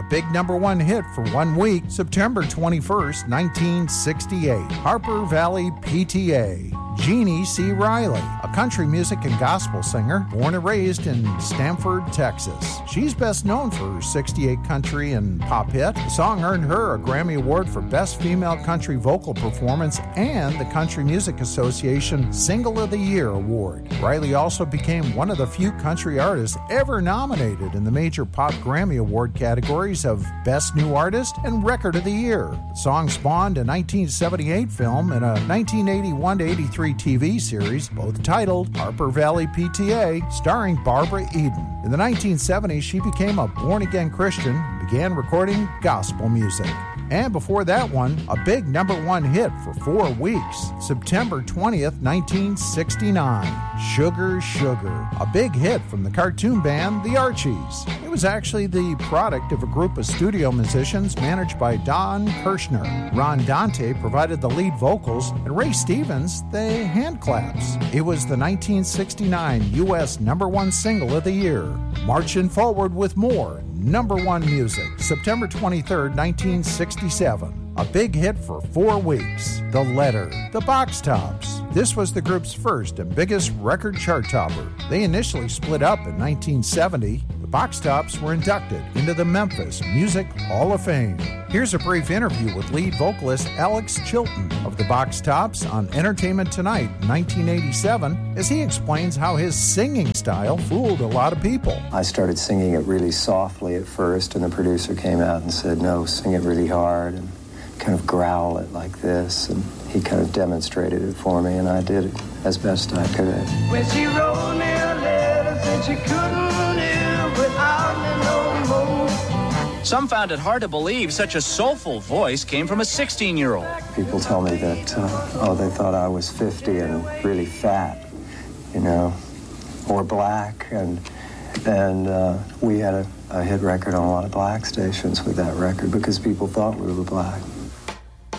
big #1 hit for 1 week, September 21st, 1968. Harper Valley PTA. Jeannie C. Riley, a country music and gospel singer, born and raised in Stamford, Texas. She's best known for her 68 country and pop hit. The song earned her a Grammy Award for Best Female Country Vocal Performance and the Country Music Association Single of the Year Award. Riley also became one of the few country artists ever nominated in the major pop Grammy Award categories of Best New Artist and Record of the Year. The song spawned a 1978 film and a 1981-83 TV series, both titled Harper Valley PTA, starring Barbara Eden. In the 1970s, she became a born-again Christian and began recording gospel music. And before that one, a big #1 hit for 4 weeks, September 20th, 1969, Sugar Sugar, a big hit from the cartoon band The Archies. It was actually the product of a group of studio musicians managed by Don Kirshner. Ron Dante provided the lead vocals, and Ray Stevens the hand claps. It was the 1969 U.S. #1 single of the year. Marching forward with more #1 music, September 23rd, 1967. A big hit for 4 weeks, The Letter, The Box Tops. This was the group's first and biggest record chart topper. They initially split up in 1970. The Box Tops were inducted into the Memphis Music Hall of Fame. Here's a brief interview with lead vocalist Alex Chilton of the Box Tops on Entertainment Tonight in 1987 as he explains how his singing style fooled a lot of people. I started singing it really softly at first, and the producer came out and said, no, sing it really hard and kind of growl it like this, and he kind of demonstrated it for me, and I did it as best I could. When she wrote me a letter, said she couldn't live without me no more. Some found it hard to believe such a soulful voice came from a 16-year-old. People tell me that, they thought I was 50 and really fat, or black, and we had a hit record on a lot of black stations with that record because people thought we were black.